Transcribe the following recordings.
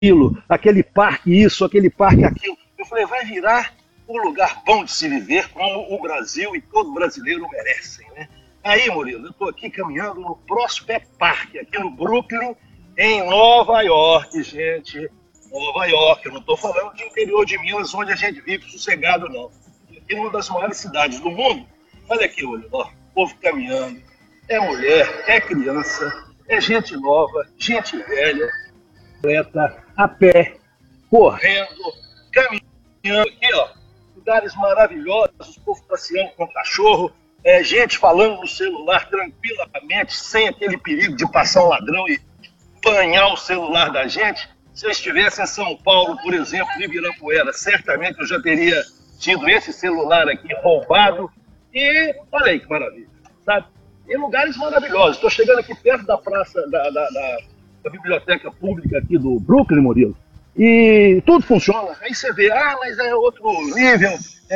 aquele parque isso, aquele parque aquilo. Eu falei, vai virar um lugar bom de se viver, como o Brasil e todo brasileiro merecem, né? Aí, Murilo, eu estou aqui caminhando no Prospect Park, aqui no Brooklyn, em Nova York, gente. Nova York, eu não estou falando de interior de Minas, onde a gente vive sossegado, não. Aqui numa das maiores cidades do mundo. Olha aqui, olha, ó, povo caminhando. É mulher, é criança, é gente nova, gente velha, a pé, correndo, caminhando aqui, ó. Lugares maravilhosos, o povo passeando com o cachorro, gente falando no celular tranquilamente, sem aquele perigo de passar um ladrão e banhar o celular da gente. Se eu estivesse em São Paulo, por exemplo, em Ibirapuera, certamente eu já teria tido esse celular aqui roubado. E olha aí que maravilha, sabe? Em lugares maravilhosos. Estou chegando aqui perto da praça da biblioteca pública aqui do Brooklyn, Murilo, e tudo funciona. Aí você vê, mas é outro nível,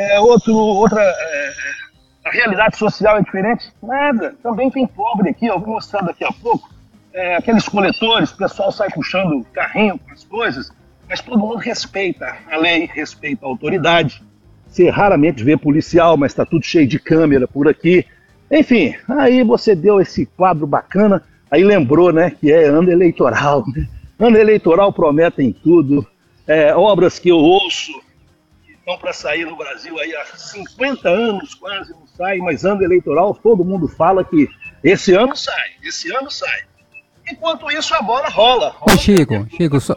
a realidade social é diferente. Nada, também tem pobre aqui, eu vou mostrar daqui a pouco. Aqueles coletores, o pessoal sai puxando carrinho com as coisas, mas todo mundo respeita a lei, respeita a autoridade. Você raramente vê policial, mas está tudo cheio de câmera por aqui. Enfim, aí você deu esse quadro bacana, aí lembrou, né, que é ano eleitoral, né? Ano eleitoral prometem tudo, obras que eu ouço, que estão para sair no Brasil aí há 50 anos quase não saem, mas ano eleitoral todo mundo fala que esse ano sai. Enquanto isso a bola rola. Ô Chico,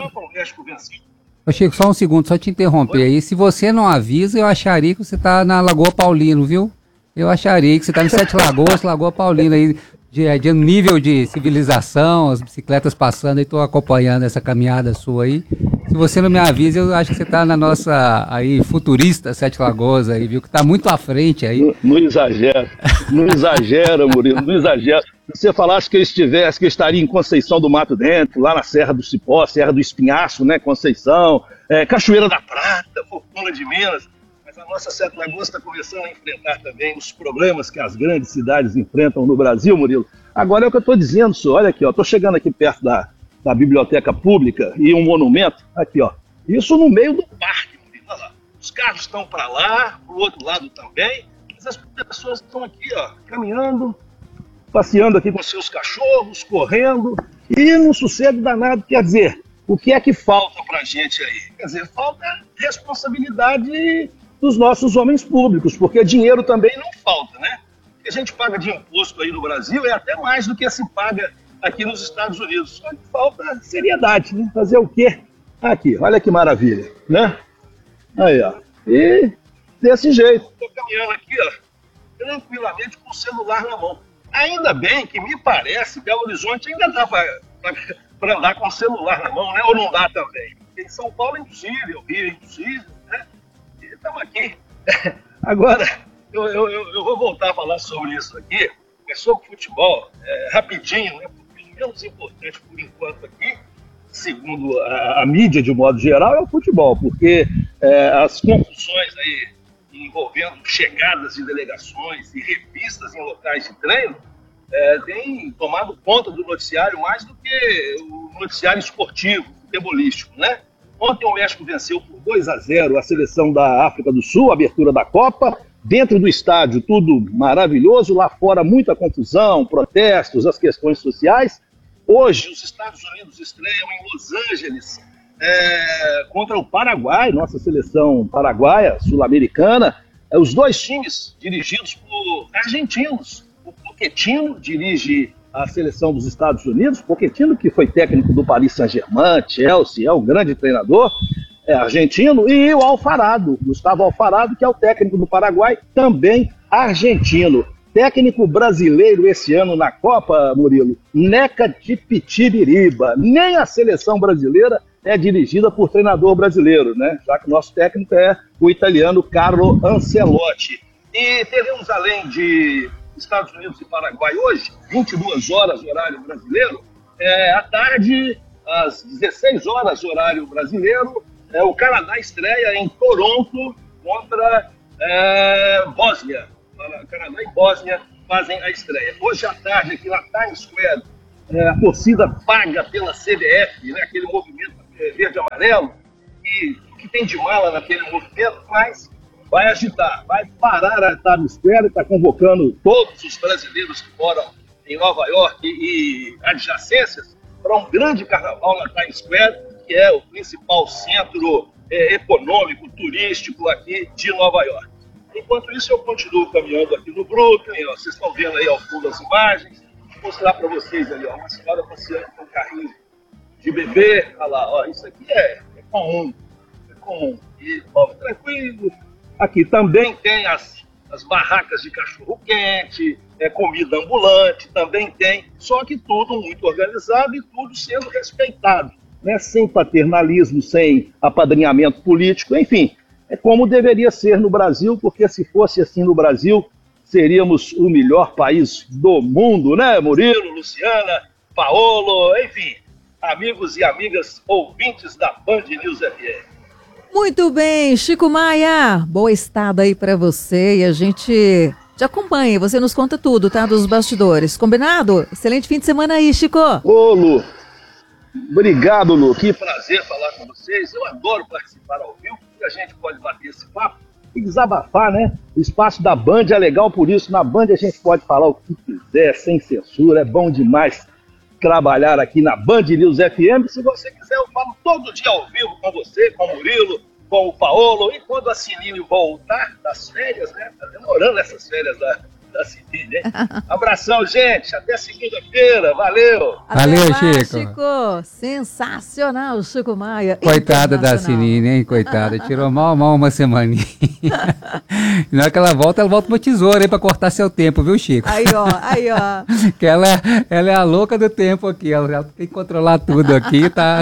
só um segundo, só te interromper aí. Se você não avisa, eu acharia que você tá na Lagoa Paulino, viu? Eu acharia que você tá em Sete Lagoas, Lagoa Paulino aí, de nível de civilização, as bicicletas passando, e tô acompanhando essa caminhada sua aí. Se você não me avisa, eu acho que você tá na nossa aí futurista Sete Lagoas aí, viu? Que tá muito à frente aí. Não exagera, Murilo, não exagera. Se você falasse que eu estaria em Conceição do Mato Dentro, lá na Serra do Cipó, Serra do Espinhaço, né, Conceição, Cachoeira da Prata, Fortuna de Minas, mas a nossa Sete Lagoas está começando a enfrentar também os problemas que as grandes cidades enfrentam no Brasil, Murilo. Agora é o que eu estou dizendo, senhor, olha aqui, estou chegando aqui perto da biblioteca pública e um monumento, aqui, ó, isso no meio do parque, Murilo, olha lá. Os carros estão para lá, para o outro lado também, mas as pessoas estão aqui, ó, caminhando, passeando aqui com seus cachorros, correndo, e num sossego danado. Quer dizer, o que é que falta pra gente aí? Quer dizer, falta responsabilidade dos nossos homens públicos, porque dinheiro também não falta, né? O que a gente paga de imposto aí no Brasil é até mais do que se paga aqui nos Estados Unidos. Só que falta seriedade, né? Fazer o quê? Aqui, olha que maravilha, né? Aí, ó. E desse jeito. Tô caminhando aqui, ó, tranquilamente com o celular na mão. Ainda bem que me parece que Belo Horizonte ainda dá para andar com o celular na mão, né? Ou não dá também? Porque em São Paulo é impossível, Rio é impossível, né? E estamos aqui. Agora, eu vou voltar a falar sobre isso aqui, sobre futebol, rapidinho, né? Porque o menos importante por enquanto aqui, segundo a mídia de modo geral, é o futebol, porque as confusões aí envolvendo chegadas de delegações e revistas em locais de treino, tem tomado conta do noticiário mais do que o noticiário esportivo, futebolístico, né? Ontem o México venceu por 2-0 a seleção da África do Sul, a abertura da Copa, dentro do estádio tudo maravilhoso, lá fora muita confusão, protestos, as questões sociais. Hoje os Estados Unidos estreiam em Los Angeles, contra o Paraguai, nossa seleção paraguaia, sul-americana, os dois times dirigidos por argentinos. O Pochettino dirige a seleção dos Estados Unidos, Pochettino que foi técnico do Paris Saint-Germain, Chelsea, é um grande treinador, argentino, e o Alvarado, Gustavo Alvarado, que é o técnico do Paraguai, também argentino. Técnico brasileiro esse ano na Copa, Murilo, Neca de Pitibiriba. Nem a seleção brasileira é dirigida por treinador brasileiro, né? Já que o nosso técnico é o italiano Carlo Ancelotti. E teremos, além de Estados Unidos e Paraguai hoje, 22 horas, horário brasileiro, à tarde, às 16 horas, horário brasileiro, o Canadá estreia em Toronto contra Bósnia. Canadá e Bósnia fazem a estreia. Hoje à tarde, aqui na Times Square, a torcida paga pela CBF, né, aquele movimento verde e amarelo, e o que tem de mala naquele movimento, mas vai agitar, vai parar a Times Square, está convocando todos os brasileiros que moram em Nova York e adjacências para um grande carnaval na Times Square, que é o principal centro econômico, turístico aqui de Nova York. Enquanto isso, eu continuo caminhando aqui no Brooklyn, ó, vocês estão vendo aí ao fundo as imagens, vou mostrar para vocês ali, ó, uma senhora passeando com um carrinho de bebê, olha lá, ó, isso aqui é comum, e ó, tranquilo. Aqui também tem as barracas de cachorro-quente, comida ambulante, também tem, só que tudo muito organizado e tudo sendo respeitado, né? Sem paternalismo, sem apadrinhamento político, enfim, é como deveria ser no Brasil, porque se fosse assim no Brasil, seríamos o melhor país do mundo, né? Murilo, Luciana, Paolo, enfim, amigos e amigas ouvintes da Band News FM. Muito bem, Chico Maia, boa estada aí pra você e a gente te acompanha, você nos conta tudo, tá, dos bastidores, combinado? Excelente fim de semana aí, Chico. Ô, Lu, obrigado, Lu, que prazer falar com vocês, eu adoro participar ao vivo, porque a gente pode bater esse papo e desabafar, né? O espaço da Band é legal por isso, na Band a gente pode falar o que quiser, sem censura, é bom demais trabalhar aqui na Band News FM. Se você quiser, eu falo todo dia ao vivo com você, com o Murilo, com o Paolo, e quando a Sininho voltar das férias, né? Tá demorando essas férias da Sininho, hein? Abração, gente, até segunda-feira, valeu! Valeu, lá, Chico. Sensacional, Chico Maia. Coitada da Sininho, hein? Coitada, tirou mal uma semaninha. E na hora que ela volta com uma tesoura aí pra cortar seu tempo, viu, Chico? Aí, ó. Que ela é a louca do tempo aqui, ela tem que controlar tudo aqui, tá?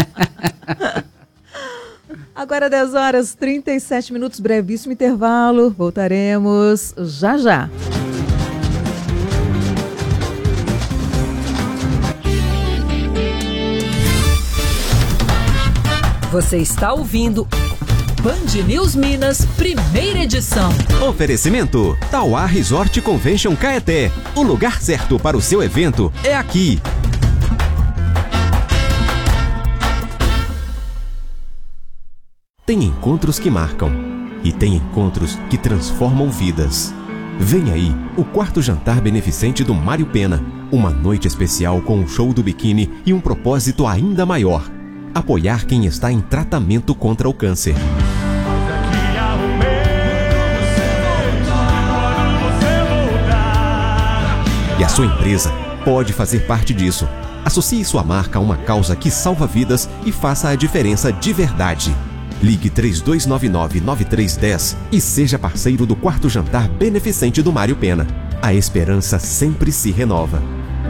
Agora 10h37, brevíssimo intervalo, voltaremos já. Você está ouvindo Band News Minas, primeira edição. Oferecimento Tauá Resort Convention Caeté. O lugar certo para o seu evento é aqui. Tem encontros que marcam e tem encontros que transformam vidas. Vem aí o 4º jantar beneficente do Mário Pena. Uma noite especial com um show do biquíni e um propósito ainda maior: apoiar quem está em tratamento contra o câncer. E a sua empresa pode fazer parte disso. Associe sua marca a uma causa que salva vidas e faça a diferença de verdade. Ligue 3299-9310 e seja parceiro do 4º jantar beneficente do Mário Pena. A esperança sempre se renova.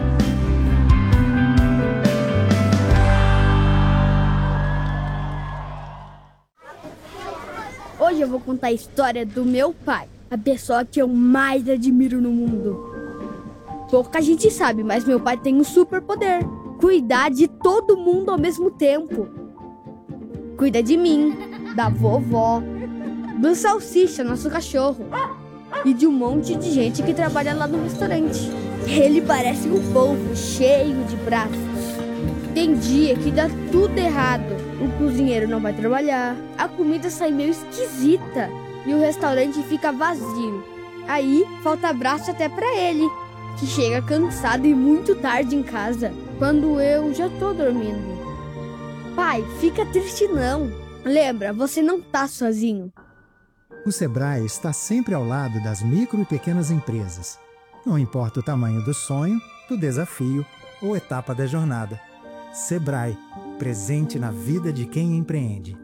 Hoje eu vou contar a história do meu pai, a pessoa que eu mais admiro no mundo. Pouca gente sabe, mas meu pai tem um superpoder: cuidar de todo mundo ao mesmo tempo. Cuida de mim, da vovó, do Salsicha, nosso cachorro, e de um monte de gente que trabalha lá no restaurante. Ele parece um polvo cheio de braços. Tem dia que dá tudo errado. O cozinheiro não vai trabalhar, a comida sai meio esquisita e o restaurante fica vazio. Aí falta braço até pra ele, que chega cansado e muito tarde em casa, quando eu já tô dormindo. Pai, fica triste não. Lembra, você não tá sozinho. O Sebrae está sempre ao lado das micro e pequenas empresas. Não importa o tamanho do sonho, do desafio ou etapa da jornada. Sebrae, presente na vida de quem empreende.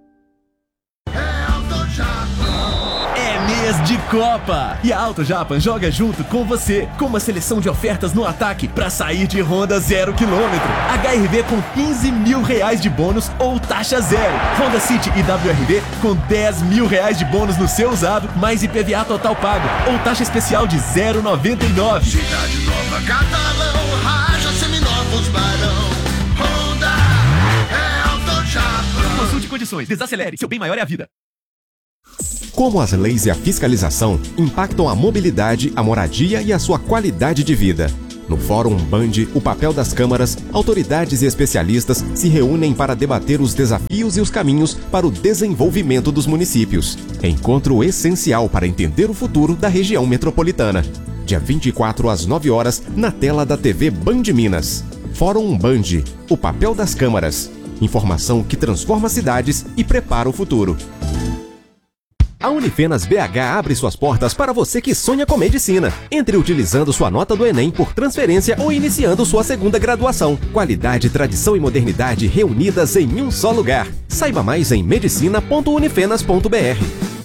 É mês de Copa e a Auto Japan joga junto com você, com uma seleção de ofertas no ataque para sair de Honda 0 km. HRV com R$15 mil de bônus ou taxa zero. Honda City e WRV com R$10 mil de bônus no seu usado, mais IPVA total pago ou taxa especial de 0,99. Cidade Nova, Catalão, Raja, Seminovos, Barão. Honda é Auto Japan. Consulte condições, desacelere, seu bem maior é a vida. Como as leis e a fiscalização impactam a mobilidade, a moradia e a sua qualidade de vida. No Fórum Band, o papel das câmaras, autoridades e especialistas se reúnem para debater os desafios e os caminhos para o desenvolvimento dos municípios. Encontro essencial para entender o futuro da região metropolitana. Dia 24 às 9 horas, na tela da TV Band Minas. Fórum Band, o papel das câmaras. Informação que transforma cidades e prepara o futuro. A Unifenas BH abre suas portas para você que sonha com medicina. Entre utilizando sua nota do Enem por transferência ou iniciando sua segunda graduação. Qualidade, tradição e modernidade reunidas em um só lugar. Saiba mais em medicina.unifenas.br.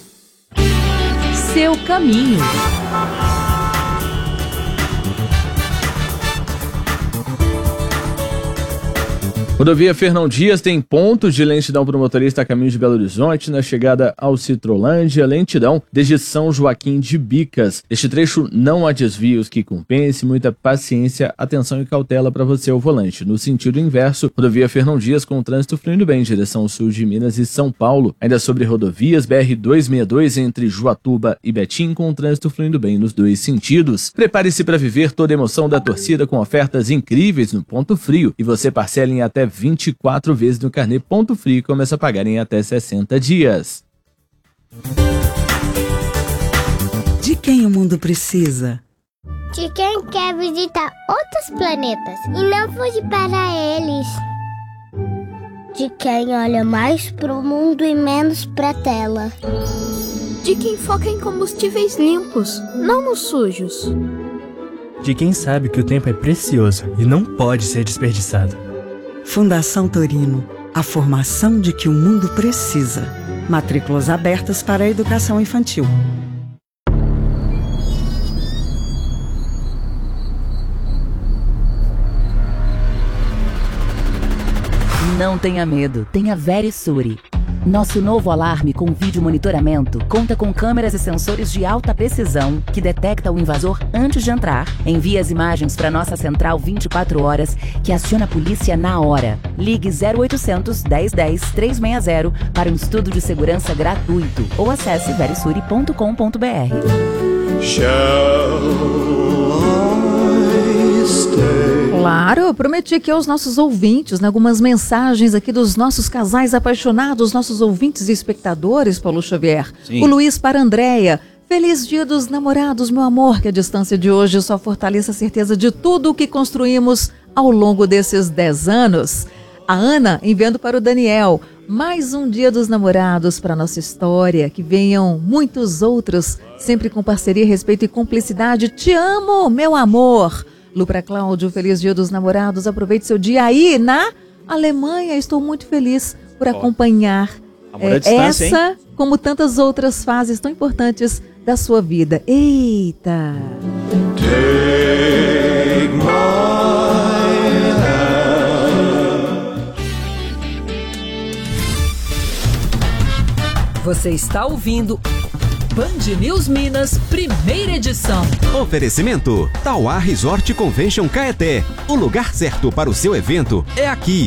Seu caminho. Rodovia Fernão Dias tem pontos de lentidão para o motorista a caminho de Belo Horizonte, na chegada ao Citrolândia, lentidão desde São Joaquim de Bicas. Neste trecho não há desvios que compense, muita paciência, atenção e cautela para você ao volante. No sentido inverso, rodovia Fernão Dias com o trânsito fluindo bem em direção ao sul de Minas e São Paulo. Ainda sobre rodovias, BR-262 entre Juatuba e Betim com o trânsito fluindo bem nos dois sentidos. Prepare-se para viver toda a emoção da torcida com ofertas incríveis no Ponto Frio e você parcela em até 24 vezes no carnê Ponto Frio e começa a pagar em até 60 dias. De quem o mundo precisa? De quem quer visitar outros planetas e não fugir para eles. De quem olha mais pro mundo e menos pra tela. De quem foca em combustíveis limpos, não nos sujos. De quem sabe que o tempo é precioso e não pode ser desperdiçado. Fundação Torino, a formação de que o mundo precisa. Matrículas abertas para a educação infantil. Não tenha medo, tenha Verisure. Nosso novo alarme com vídeo monitoramento conta com câmeras e sensores de alta precisão que detecta o invasor antes de entrar, envia as imagens para nossa central 24 horas que aciona a polícia na hora. Ligue 0800 1010 360 para um estudo de segurança gratuito ou acesse verisure.com.br. Claro, eu prometi aqui aos nossos ouvintes, né, algumas mensagens aqui dos nossos casais apaixonados, nossos ouvintes e espectadores, Paulo Xavier. Sim. O Luiz para a Andréia. Feliz Dia dos Namorados, meu amor, que a distância de hoje só fortaleça a certeza de tudo o que construímos ao longo desses 10 anos. A Ana enviando para o Daniel. Mais um Dia dos Namorados para nossa história, que venham muitos outros, sempre com parceria, respeito e cumplicidade. Te amo, meu amor. Lu para Cláudio, feliz Dia dos Namorados. Aproveite seu dia aí na Alemanha. Estou muito feliz por acompanhar essa, como tantas outras fases tão importantes da sua vida. Eita! Take my hand. Você está ouvindo Band News Minas, primeira edição. Oferecimento: Tauá Resort Convention Caeté. O lugar certo para o seu evento é aqui.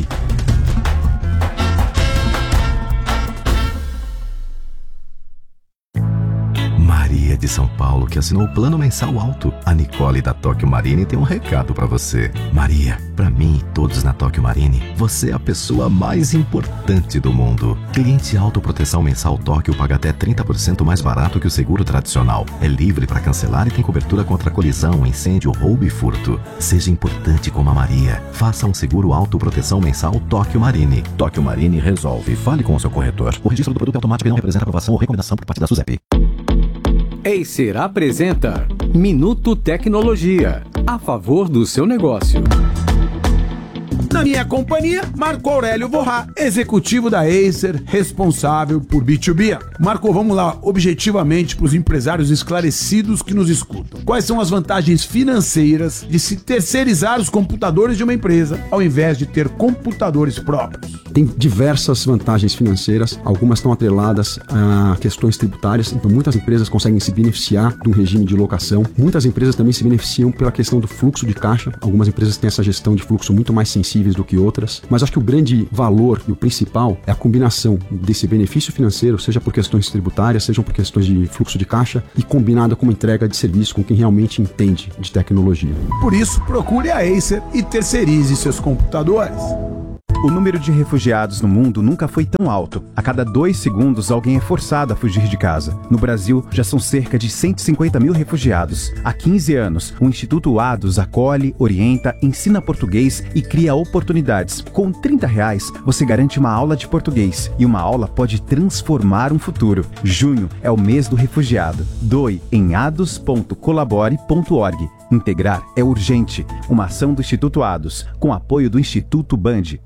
Maria de São Paulo, que assinou o plano mensal alto. A Nicole da Tóquio Marine tem um recado pra você. Maria, pra mim e todos na Tóquio Marine, você é a pessoa mais importante do mundo. Cliente autoproteção mensal Tóquio paga até 30% mais barato que o seguro tradicional. É livre pra cancelar e tem cobertura contra colisão, incêndio, roubo e furto. Seja importante como a Maria. Faça um seguro autoproteção mensal Tóquio Marine. Tóquio Marine resolve. Fale com o seu corretor. O registro do produto é automático e não representa aprovação ou recomendação por parte da SUSEP. Acer apresenta Minuto Tecnologia, a favor do seu negócio. Na minha companhia, Marco Aurélio Borrá, executivo da Acer, responsável por B2B. Marco, vamos lá, objetivamente para os empresários esclarecidos que nos escutam. Quais são as vantagens financeiras de se terceirizar os computadores de uma empresa, ao invés de ter computadores próprios? Tem diversas vantagens financeiras, algumas estão atreladas a questões tributárias, então muitas empresas conseguem se beneficiar de um regime de locação. Muitas empresas também se beneficiam pela questão do fluxo de caixa, algumas empresas têm essa gestão de fluxo muito mais sensível acessíveis do que outras, mas acho que o grande valor e o principal é a combinação desse benefício financeiro, seja por questões tributárias, seja por questões de fluxo de caixa, e combinada com uma entrega de serviço com quem realmente entende de tecnologia. Por isso, procure a Acer e terceirize seus computadores. O número de refugiados no mundo nunca foi tão alto. A cada 2 segundos, alguém é forçado a fugir de casa. No Brasil, já são cerca de 150 mil refugiados. Há 15 anos, o Instituto ADOS acolhe, orienta, ensina português e cria oportunidades. Com R$30, você garante uma aula de português. E uma aula pode transformar um futuro. Junho é o mês do refugiado. Doe em ados.colabore.org. Integrar é urgente. Uma ação do Instituto ADOS, com apoio do Instituto Band.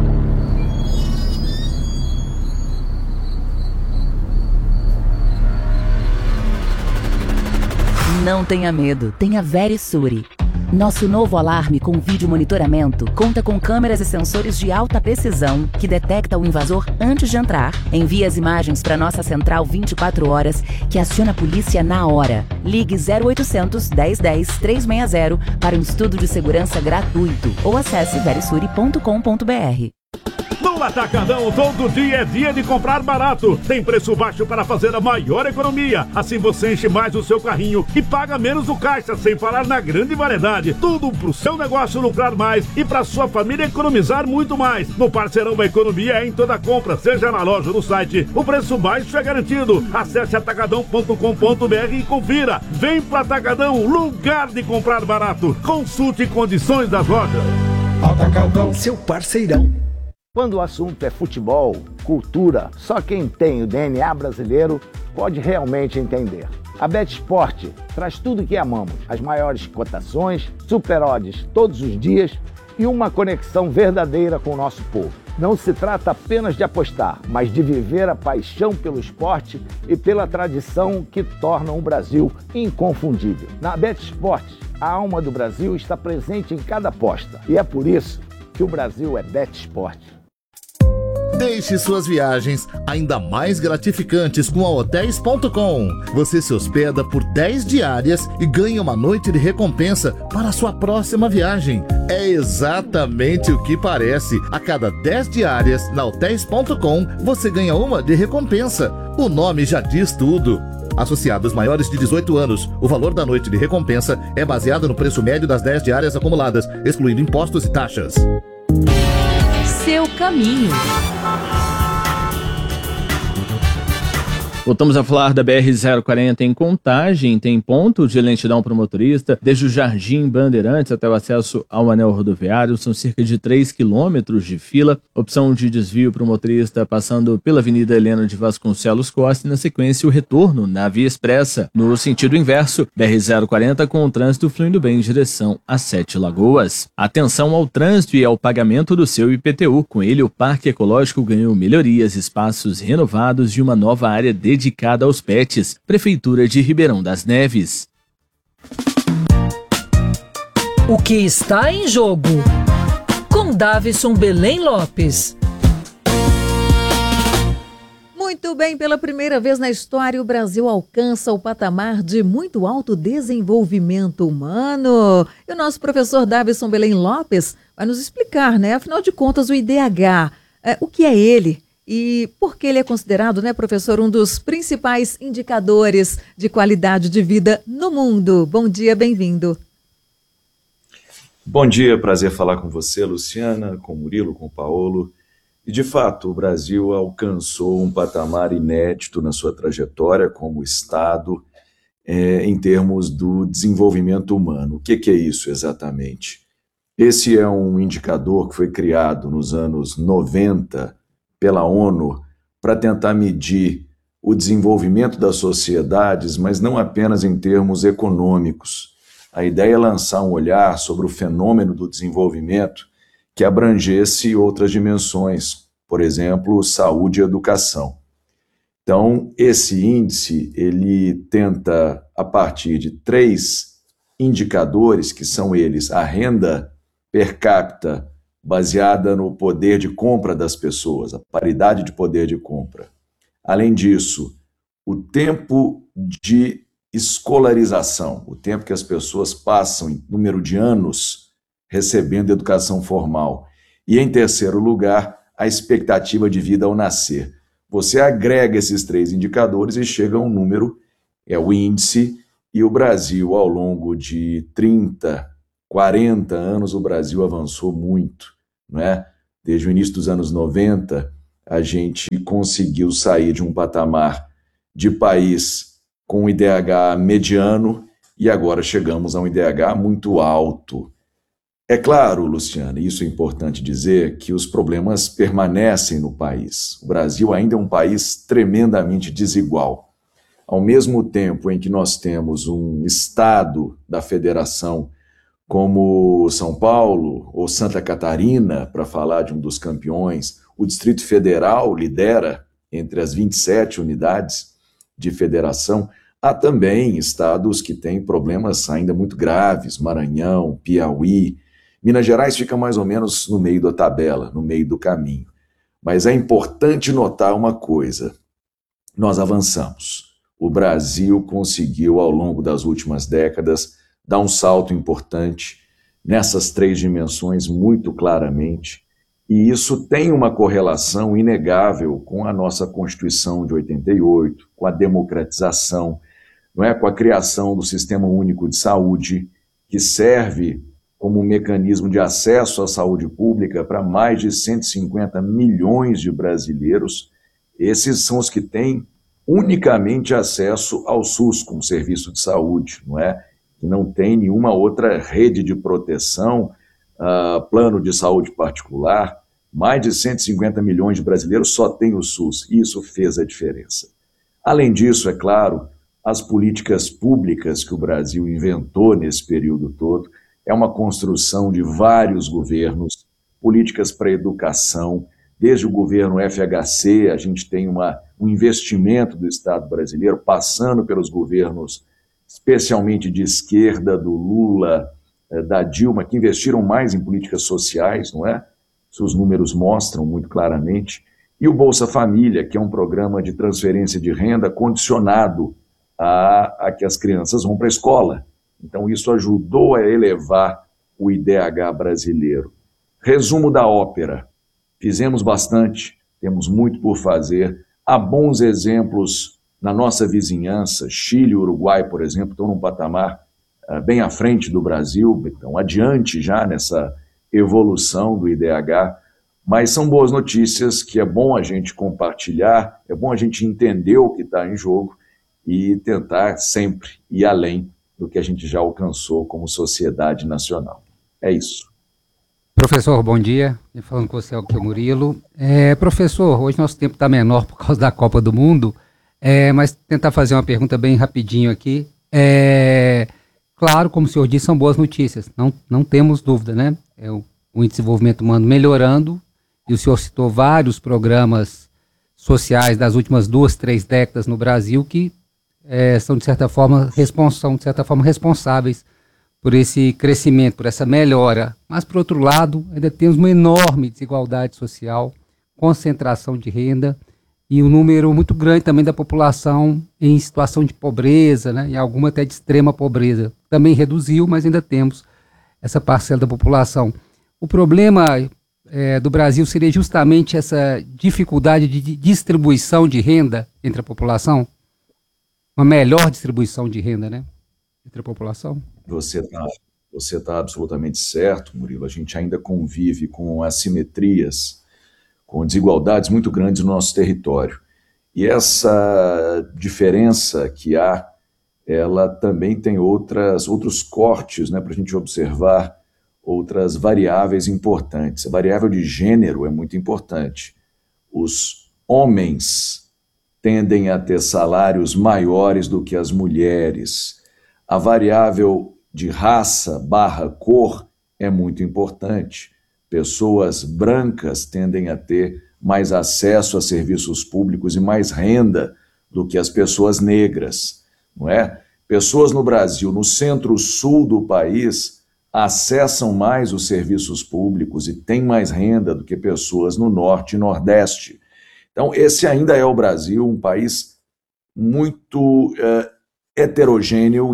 Não tenha medo, tenha Verisure. Nosso novo alarme com vídeo monitoramento conta com câmeras e sensores de alta precisão que detecta o invasor antes de entrar, envia as imagens para nossa central 24 horas que aciona a polícia na hora. Ligue 0800 1010 360 para um estudo de segurança gratuito ou acesse verisure.com.br. No Atacadão, todo dia é dia de comprar barato. Tem preço baixo para fazer a maior economia. Assim você enche mais o seu carrinho e paga menos no caixa, sem falar na grande variedade. Tudo pro seu negócio lucrar mais e pra sua família economizar muito mais. No Parceirão da Economia é em toda compra, seja na loja ou no site. O preço baixo é garantido. Acesse atacadão.com.br e confira. Vem pro Atacadão, lugar de comprar barato. Consulte condições das lojas. Atacadão, seu parceirão. Quando o assunto é futebol, cultura, só quem tem o DNA brasileiro pode realmente entender. A BetSport traz tudo o que amamos, as maiores cotações, super odds todos os dias e uma conexão verdadeira com o nosso povo. Não se trata apenas de apostar, mas de viver a paixão pelo esporte e pela tradição que tornam o Brasil inconfundível. Na BetSport, a alma do Brasil está presente em cada aposta e é por isso que o Brasil é BetSport. Deixe suas viagens ainda mais gratificantes com a Hotéis.com. Você se hospeda por 10 diárias e ganha uma noite de recompensa para a sua próxima viagem. É exatamente o que parece. A cada 10 diárias na Hotéis.com, você ganha uma de recompensa. O nome já diz tudo. Associados maiores de 18 anos, o valor da noite de recompensa é baseado no preço médio das 10 diárias acumuladas, excluindo impostos e taxas. Seu caminho. Voltamos a falar da BR-040 em Contagem. Tem ponto de lentidão para o motorista, desde o Jardim Bandeirantes até o acesso ao anel rodoviário. São cerca de 3 quilômetros de fila. Opção de desvio para o motorista passando pela Avenida Helena de Vasconcelos Costa e, na sequência, o retorno na Via Expressa. No sentido inverso, BR-040 com o trânsito fluindo bem em direção a 7 Lagoas. Atenção ao trânsito e ao pagamento do seu IPTU. Com ele, o Parque Ecológico ganhou melhorias, espaços renovados e uma nova área dedicada aos pets. Prefeitura de Ribeirão das Neves. O que está em jogo? Com Davison Belém Lopes. Muito bem, pela primeira vez na história, o Brasil alcança o patamar de muito alto desenvolvimento humano. E o nosso professor Davison Belém Lopes vai nos explicar, né? Afinal de contas, o IDH, o que é ele? E por que ele é considerado, né, professor, um dos principais indicadores de qualidade de vida no mundo? Bom dia, bem-vindo. Bom dia, prazer falar com você, Luciana, com o Murilo, com o Paolo. E, de fato, o Brasil alcançou um patamar inédito na sua trajetória como Estado em termos do desenvolvimento humano. O que é isso exatamente? Esse é um indicador que foi criado nos anos 90 pela ONU para tentar medir o desenvolvimento das sociedades, mas não apenas em termos econômicos. A ideia é lançar um olhar sobre o fenômeno do desenvolvimento que abrangesse outras dimensões, por exemplo, saúde e educação. Então, esse índice, ele tenta, a partir de 3 indicadores, que são eles: a renda per capita, baseada no poder de compra das pessoas, a paridade de poder de compra. Além disso, o tempo de escolarização, o tempo que as pessoas passam em número de anos recebendo educação formal. E, em terceiro lugar, a expectativa de vida ao nascer. Você agrega esses 3 indicadores e chega a um número, é o índice, e o Brasil, ao longo de 30, 40 anos, o Brasil avançou muito, não é? Desde o início dos anos 90, a gente conseguiu sair de um patamar de país com um IDH mediano e agora chegamos a um IDH muito alto. É claro, Luciana, isso é importante dizer, que os problemas permanecem no país. O Brasil ainda é um país tremendamente desigual. Ao mesmo tempo em que nós temos um estado da federação como São Paulo ou Santa Catarina, para falar de um dos campeões, o Distrito Federal lidera entre as 27 unidades de federação. Há também estados que têm problemas ainda muito graves, Maranhão, Piauí. Minas Gerais fica mais ou menos no meio da tabela, no meio do caminho. Mas é importante notar uma coisa: nós avançamos. O Brasil conseguiu, ao longo das últimas décadas, dar um salto importante nessas 3 dimensões muito claramente, e isso tem uma correlação inegável com a nossa Constituição de 88, com a democratização, não é? Com a criação do Sistema Único de Saúde, que serve como um mecanismo de acesso à saúde pública para mais de 150 milhões de brasileiros. Esses são os que têm unicamente acesso ao SUS como serviço de saúde, não é? Que não tem nenhuma outra rede de proteção, plano de saúde particular. Mais de 150 milhões de brasileiros só têm o SUS, e isso fez a diferença. Além disso, é claro, as políticas públicas que o Brasil inventou nesse período todo é uma construção de vários governos, políticas para a educação. Desde o governo FHC, a gente tem um investimento do Estado brasileiro, passando pelos governos, especialmente de esquerda, do Lula, da Dilma, que investiram mais em políticas sociais, não é? Seus números mostram muito claramente. E o Bolsa Família, que é um programa de transferência de renda condicionado a que as crianças vão para a escola. Então, isso ajudou a elevar o IDH brasileiro. Resumo da ópera: fizemos bastante, temos muito por fazer. Há bons exemplos na nossa vizinhança. Chile e Uruguai, por exemplo, estão num patamar bem à frente do Brasil, estão adiante já nessa evolução do IDH, mas são boas notícias que é bom a gente compartilhar, é bom a gente entender o que está em jogo e tentar sempre ir além do que a gente já alcançou como sociedade nacional. É isso. Professor, bom dia. Falando com você aqui, o Murilo. Professor, hoje nosso tempo está menor por causa da Copa do Mundo, mas tentar fazer uma pergunta bem rapidinho aqui. Claro, como o senhor disse, são boas notícias, não temos dúvida, né? O índice de desenvolvimento humano melhorando, e o senhor citou vários programas sociais das últimas 2, 3 décadas no Brasil que são de certa forma responsáveis por esse crescimento, por essa melhora. Mas, por outro lado, ainda temos uma enorme desigualdade social, concentração de renda e um número muito grande também da população em situação de pobreza, né, e alguma até de extrema pobreza. Também reduziu, mas ainda temos essa parcela da população. O problema do Brasil seria justamente essa dificuldade de distribuição de renda entre a população? Uma melhor distribuição de renda, né, entre a população? Você está absolutamente certo, Murilo. A gente ainda convive com assimetrias, com desigualdades muito grandes no nosso território. E essa diferença que há, ela também tem outros cortes, né, para a gente observar outras variáveis importantes. A variável de gênero é muito importante. Os homens tendem a ter salários maiores do que as mulheres. A variável de raça / cor é muito importante. Pessoas brancas tendem a ter mais acesso a serviços públicos e mais renda do que as pessoas negras, não é? Pessoas no Brasil, no centro-sul do país, acessam mais os serviços públicos e têm mais renda do que pessoas no norte e nordeste. Então, esse ainda é o Brasil, um país muito heterogêneo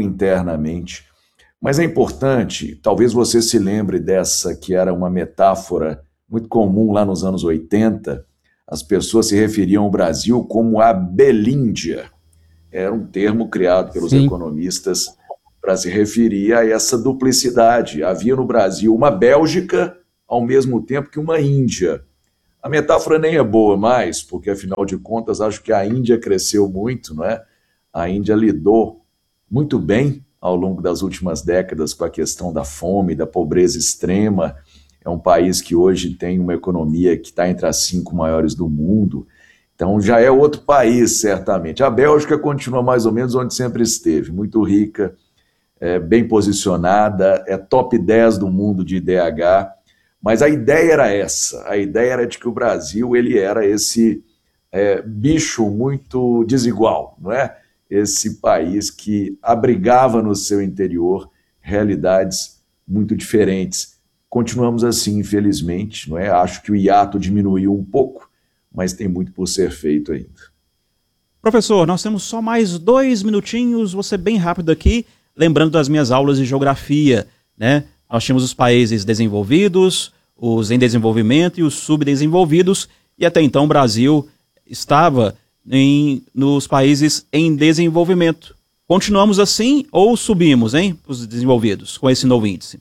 internamente. Mas é importante, talvez você se lembre dessa que era uma metáfora muito comum lá nos anos 80, as pessoas se referiam ao Brasil como a Belíndia. Era um termo criado pelos economistas para se referir a essa duplicidade. Havia no Brasil uma Bélgica ao mesmo tempo que uma Índia. A metáfora nem é boa mais, porque afinal de contas acho que a Índia cresceu muito, não é? A Índia lidou muito bem ao longo das últimas décadas com a questão da fome, da pobreza extrema. É um país que hoje tem uma economia que está entre as 5 maiores do mundo. Então já é outro país, certamente. A Bélgica continua mais ou menos onde sempre esteve, muito rica, bem posicionada, é top 10 do mundo de IDH, mas a ideia era essa, a ideia era de que o Brasil ele era esse bicho muito desigual, não é? Esse país que abrigava no seu interior realidades muito diferentes. Continuamos assim, infelizmente, não é? Acho que o hiato diminuiu um pouco, mas tem muito por ser feito ainda. Professor, nós temos só mais 2 minutinhos, vou ser bem rápido aqui, lembrando das minhas aulas de geografia, né? Nós tínhamos os países desenvolvidos, os em desenvolvimento e os subdesenvolvidos, e até então o Brasil estava nos países em desenvolvimento. Continuamos assim ou subimos, hein, os desenvolvidos, com esse novo índice?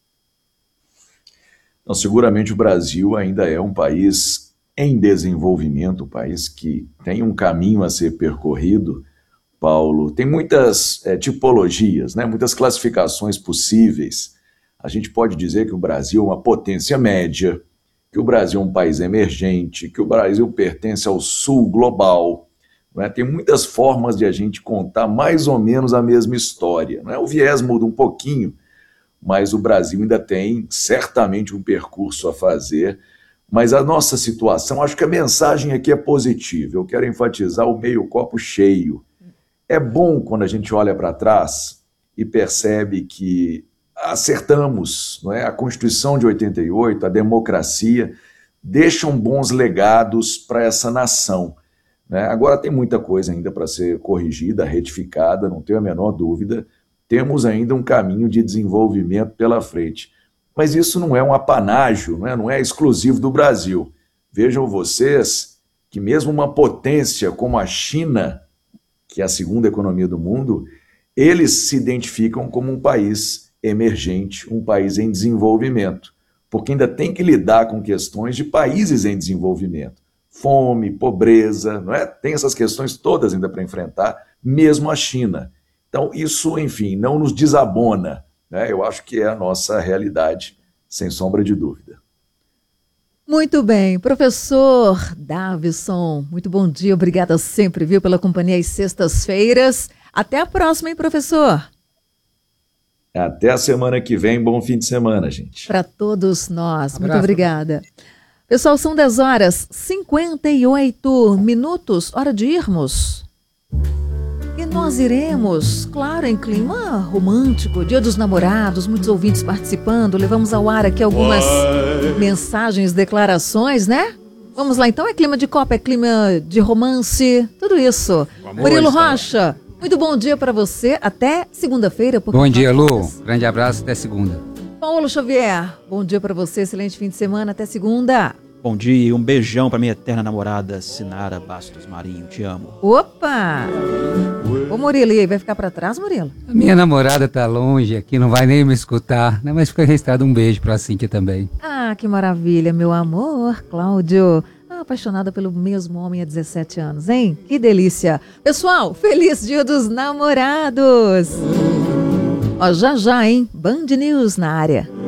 Não, seguramente o Brasil ainda é um país em desenvolvimento, um país que tem um caminho a ser percorrido, Paulo. Tem muitas tipologias, né, muitas classificações possíveis. A gente pode dizer que o Brasil é uma potência média, que o Brasil é um país emergente, que o Brasil pertence ao sul global. Não é? Tem muitas formas de a gente contar mais ou menos a mesma história. Não é? O viés muda um pouquinho, mas o Brasil ainda tem certamente um percurso a fazer. Mas a nossa situação, acho que a mensagem aqui é positiva. Eu quero enfatizar o meio copo cheio. É bom quando a gente olha para trás e percebe que acertamos, não é? A Constituição de 88, a democracia, deixam bons legados para essa nação. Né? Agora tem muita coisa ainda para ser corrigida, retificada, não tenho a menor dúvida. Temos ainda um caminho de desenvolvimento pela frente. Mas isso não é um apanágio, não é exclusivo do Brasil. Vejam vocês que mesmo uma potência como a China, que é a segunda economia do mundo, eles se identificam como um país emergente, um país em desenvolvimento, porque ainda tem que lidar com questões de países em desenvolvimento. Fome, pobreza, não é? Tem essas questões todas ainda para enfrentar, mesmo a China. Então isso, enfim, não nos desabona, né? Eu acho que é a nossa realidade, sem sombra de dúvida. Muito bem, professor Davison, muito bom dia, obrigada sempre, viu, pela companhia às sextas-feiras. Até a próxima, hein, professor? Até a semana que vem, bom fim de semana, gente. Para todos nós, muito obrigada. Pessoal, são 10h58, hora de irmos. E nós iremos, claro, em clima romântico, Dia dos Namorados, muitos ouvintes participando, levamos ao ar aqui algumas mensagens, declarações, né? Vamos lá então, é clima de copa, é clima de romance, tudo isso. Murilo Rocha, muito bom dia para você, até segunda-feira. Bom dia, Lu, grande abraço, até segunda. Paulo Xavier, bom dia para você, excelente fim de semana, até segunda. Bom dia e um beijão para minha eterna namorada, Sinara Bastos Marinho, te amo. Opa! Ô Murilo, e aí, vai ficar para trás, Murilo? A minha namorada tá longe aqui, não vai nem me escutar, né? Mas fica registrado um beijo para a Cíntia também. Ah, que maravilha, meu amor, Cláudio. Apaixonada pelo mesmo homem há 17 anos, hein? Que delícia. Pessoal, feliz Dia dos Namorados. Ó, já, hein? Band News na área.